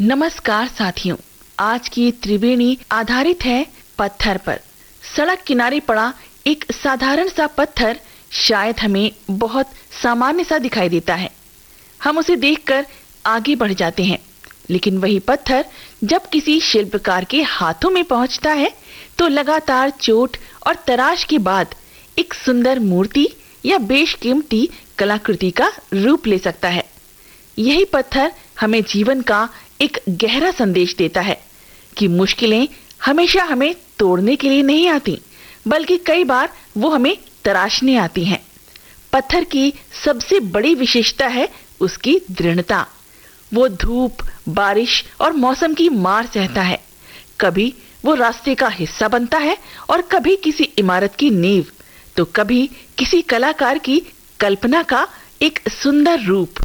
नमस्कार साथियों, आज की त्रिवेणी आधारित है पत्थर पर। सड़क किनारे पड़ा एक साधारण सा पत्थर शायद हमें बहुत सामान्य सा दिखाई देता है। हम उसे देखकर आगे बढ़ जाते हैं, लेकिन वही पत्थर जब किसी शिल्पकार के हाथों में पहुंचता है तो लगातार चोट और तराश के बाद एक सुंदर मूर्ति या बेशकीमती कलाकृति का रूप ले सकता है। यही पत्थर हमें जीवन का एक गहरा संदेश देता है कि मुश्किलें हमेशा हमें तोड़ने के लिए नहीं आती, बल्कि कई बार वो हमें तराशने आती हैं। पत्थर की सबसे बड़ी विशेषता है उसकी दृढ़ता। वो धूप, बारिश और मौसम की मार सहता है। कभी वो रास्ते का हिस्सा बनता है और कभी किसी इमारत की नींव, तो कभी किसी कलाकार की कल्पना का एक सुंदर रूप।